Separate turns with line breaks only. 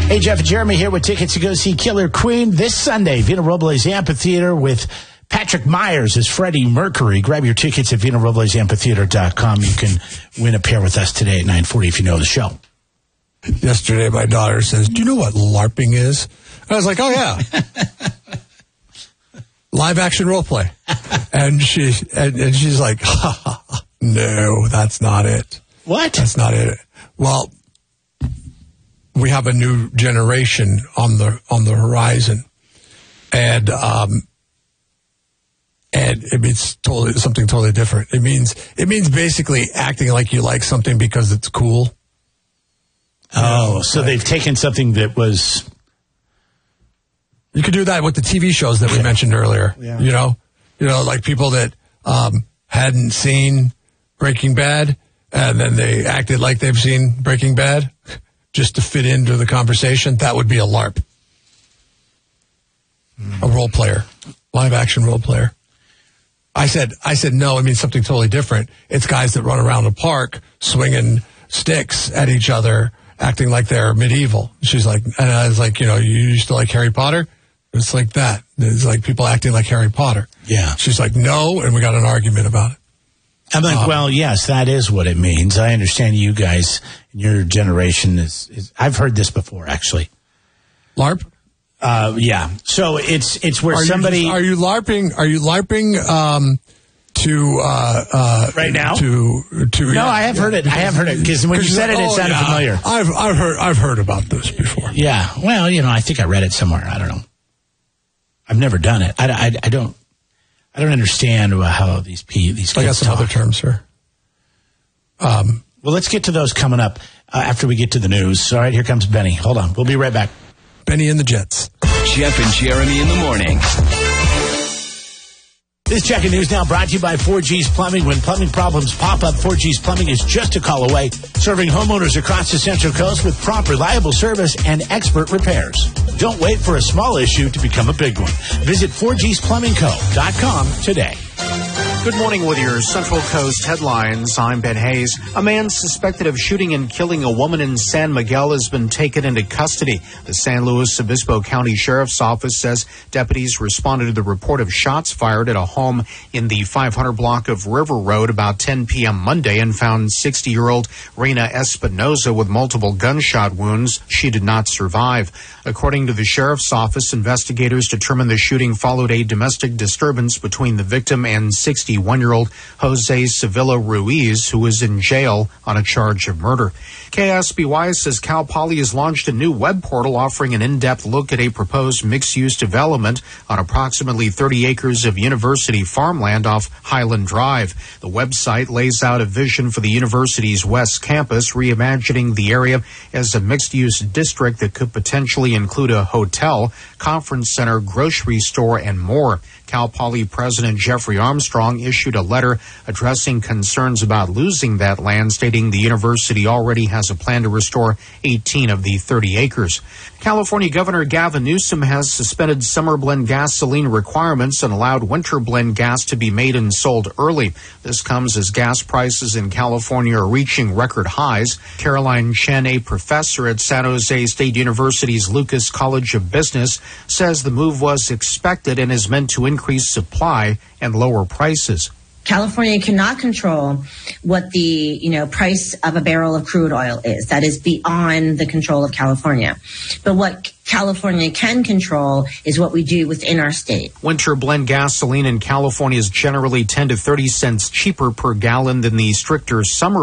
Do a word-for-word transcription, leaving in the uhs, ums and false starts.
Hey, Jeff and Jeremy here with tickets to go see Killer Queen this Sunday, Vina Robles Amphitheater with Patrick Myers as Freddie Mercury. Grab your tickets at Vina Robles Amphitheater dot com. You can win a pair with us today at nine forty if you know the show.
Yesterday, my daughter says, do you know what LARPing is? I was like, oh, yeah. Live action role play. And, she, and, and she's like, ha, ha, ha, no, that's not it.
What?
That's not it. Well, we have a new generation on the on the horizon, and um, and it means totally something totally different. It means it means basically acting like you like something because it's cool.
Oh,
know,
so
like,
they've taken something that was.
You could do that with the T V shows that we mentioned earlier.
Yeah.
You know, you know, like people that um, hadn't seen Breaking Bad, and then they acted like they've seen Breaking Bad. Just to fit into the conversation, that would be a LARP. Mm. A role player, live action role player. I said, I said no. It means something totally different. It's guys that run around a park swinging sticks at each other, acting like they're medieval. She's like, and I was like, you know, you used to like Harry Potter. It's like that. It's like people acting like Harry Potter.
Yeah.
She's like, no, and we got an argument about it.
I'm like,
um,
well, yes, that is what it means. I understand you guys, your generation is, is I've heard this before, actually.
LARP?
Uh, yeah. So it's it's where
are
somebody...
You just, are you LARPing, are you LARPing um, to... Uh, uh,
right now?
To, to,
no,
yeah,
I have
yeah,
heard it. I have heard it, because when you said it,
oh,
it sounded
yeah.
familiar.
I've, I've, heard, I've heard about this before.
Yeah. Well, you know, I think I read it somewhere. I don't know. I've never done it. I, I, I don't... I don't understand how these these kids
I got some
talk.
other terms, sir.
Um, well, let's get to those coming up uh, after we get to the news. All right, here comes Benny. Hold on. We'll be right back.
Benny and the Jets.
Jeff and Jeremy in the morning.
This Checking News Now brought to you by four G's Plumbing. When plumbing problems pop up, four G's Plumbing is just a call away, serving homeowners across the Central Coast with prompt, reliable service and expert repairs. Don't wait for a small issue to become a big one. Visit four G's plumbing co dot com today.
Good morning with your Central Coast headlines. I'm Ben Hayes. A man suspected of shooting and killing a woman in San Miguel has been taken into custody. The San Luis Obispo County Sheriff's Office says deputies responded to the report of shots fired at a home in the five hundred block of River Road about ten p.m. Monday and found sixty-year-old Reina Espinoza with multiple gunshot wounds. She did not survive. According to the Sheriff's Office, investigators determined the shooting followed a domestic disturbance between the victim and sixty-one-year-old Jose Sevilla Ruiz, who is in jail on a charge of murder. K S B Y says Cal Poly has launched a new web portal offering an in-depth look at a proposed mixed-use development on approximately thirty acres of university farmland off Highland Drive. The website lays out a vision for the university's West Campus, reimagining the area as a mixed-use district that could potentially include a hotel, conference center, grocery store, and more. Cal Poly President Jeffrey Armstrong issued a letter addressing concerns about losing that land, stating the university already has a plan to restore eighteen of the thirty acres. California Governor Gavin Newsom has suspended summer blend gasoline requirements and allowed winter blend gas to be made and sold early. This comes as gas prices in California are reaching record highs. Caroline Chen, a professor at San Jose State University's Lucas College of Business, says the move was expected and is meant to increase supply and lower prices.
California cannot control what the, you know, price of a barrel of crude oil is. That is beyond the control of California. But what California can control is what we do within our state.
Winter blend gasoline in California is generally ten to thirty cents cheaper per gallon than the stricter summer